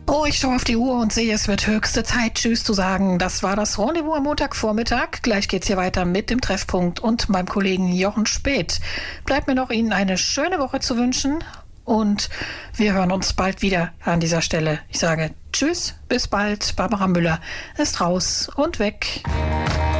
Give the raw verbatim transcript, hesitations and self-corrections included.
Oh, ich schaue auf die Uhr und sehe, es wird höchste Zeit, Tschüss zu sagen. Das war das Rendezvous am Montagvormittag. Gleich geht's hier weiter mit dem Treffpunkt und meinem Kollegen Jochen Späth. Bleibt mir noch, Ihnen eine schöne Woche zu wünschen und wir hören uns bald wieder an dieser Stelle. Ich sage Tschüss, bis bald. Barbara Müller ist raus und weg.